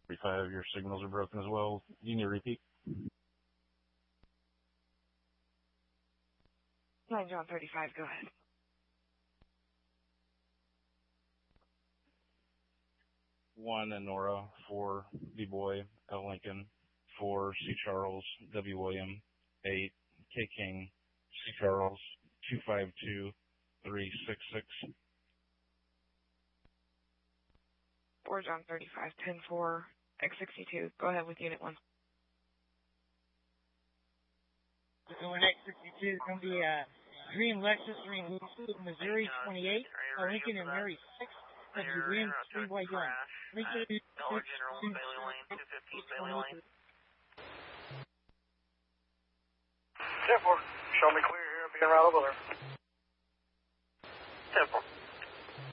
45, your signals are broken as well. You need to repeat? 9 John 35, go ahead. One Nora, 4 B Boy, L Lincoln, 4 C Charles, W William, 8 K King, C Charles, 252 366. 4 John 35, 10-4, X62. Go ahead with Unit 1. Going X62 is going to be Green Lexus, Missouri 28, Lincoln and Mary 6, WM 3-way gun. Dollar General, Bailey Lane, 215 Bailey Lane. 10-4, show me clear here, being right over there. 10-4.